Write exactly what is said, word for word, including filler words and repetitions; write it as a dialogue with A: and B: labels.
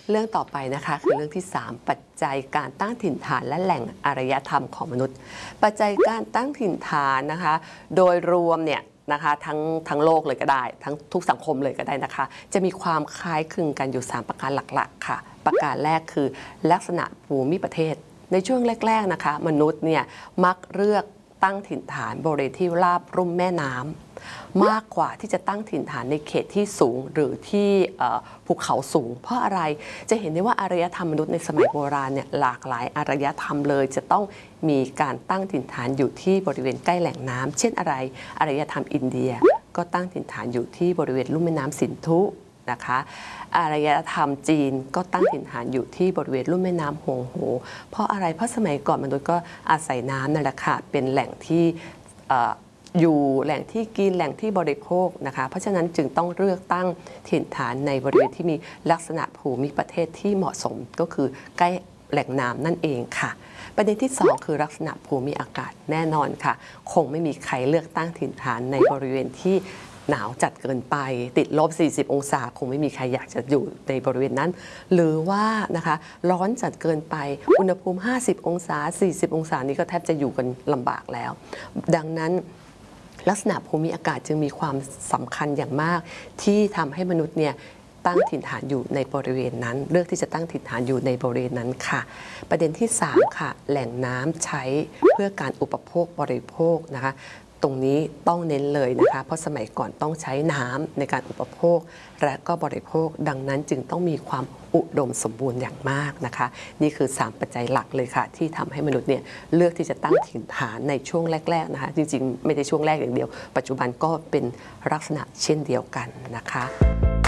A: เรื่องต่อไปนะคะคือเรื่องที่สามปัจจัยการตั้งถิ่นฐานและแหล่งอารยธรรมของมนุษย์ปัจจัยการตั้งถิ่นฐานนะคะโดยรวมเนี่ยนะคะทั้งทั้งโลกเลยก็ได้ทั้งทุกสังคมเลยก็ได้นะคะจะมีความคล้ายคลึงกันอยู่สามประการหลักๆค่ะประการแรกคือลักษณะภูมิประเทศในช่วงแรกๆนะคะมนุษย์เนี่ยมักเลือกตั้งถิ่นฐานบริเวณที่ราบลุ่มแม่น้ำมากกว่าที่จะตั้งถิ่นฐานในเขตที่สูงหรือที่ภูเขาสูงเพราะอะไรจะเห็นได้ว่าอารยธรรมมนุษย์ในสมัยโบราณเนี่ยหลากหลายอารยธรรมเลยจะต้องมีการตั้งถิ่นฐานอยู่ที่บริเวณใกล้แหล่งน้ำเช่นอะไรอารยธรรมอินเดียก็ตั้งถิ่นฐานอยู่ที่บริเวณลุ่มแม่น้ำสินธุนะคะอารยธรรมจีนก็ตั้งถิ่นฐานอยู่ที่บริเวณลุ่มแม่น้ำฮวงโหเพราะอะไรเพราะสมัยก่อนมนุษย์ก็อาศัยน้ำนั่นแหละค่ะเป็นแหล่งที่อยู่แหล่งที่กินแหล่งที่บริโภคนะคะเพราะฉะนั้นจึงต้องเลือกตั้งถิ่นฐานในบริเวณที่มีลักษณะภูมิประเทศที่เหมาะสมก็คือใกล้แหล่งน้ำนั่นเองค่ะประเด็นที่สองคือลักษณะภูมิอากาศแน่นอนค่ะคงไม่มีใครเลือกตั้งถิ่นฐานในบริเวณที่หนาวจัดเกินไปติดลบสี่สิบองศาคงไม่มีใครอยากจะอยู่ในบริเวณนั้นหรือว่านะคะร้อนจัดเกินไปอุณหภูมิห้าสิบองศาสี่สิบองศานี้ก็แทบจะอยู่กันลำบากแล้วดังนั้นลักษณะภูมิอากาศจึงมีความสำคัญอย่างมากที่ทำให้มนุษย์เนี่ยตั้งถิ่นฐานอยู่ในบริเวณนั้นเลือกที่จะตั้งถิ่นฐานอยู่ในบริเวณนั้นค่ะประเด็นที่สามค่ะแหล่งน้ำใช้เพื่อการอุปโภคบริโภคนะคะตรงนี้ต้องเน้นเลยนะคะเพราะสมัยก่อนต้องใช้น้ำในการอุปโภคและก็บริโภคดังนั้นจึงต้องมีความอุดมสมบูรณ์อย่างมากนะคะนี่คือสามปัจจัยหลักเลยค่ะที่ทำให้มนุษย์เนี่ยเลือกที่จะตั้งถิ่นฐานในช่วงแรกๆนะคะจริงๆไม่ได้ช่วงแรกอย่างเดียวปัจจุบันก็เป็นลักษณะเช่นเดียวกันนะคะ